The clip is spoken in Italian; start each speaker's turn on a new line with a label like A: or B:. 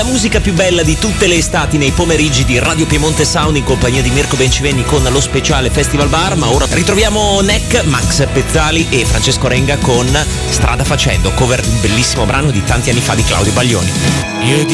A: La musica più bella di tutte le estati nei pomeriggi di Radio Piemonte Sound in compagnia di Mirko Bencivenni con lo speciale Festival Bar, ma ora ritroviamo Neck, Max Pezzali e Francesco Renga con Strada Facendo, cover di un bellissimo brano di tanti anni fa di Claudio Baglioni.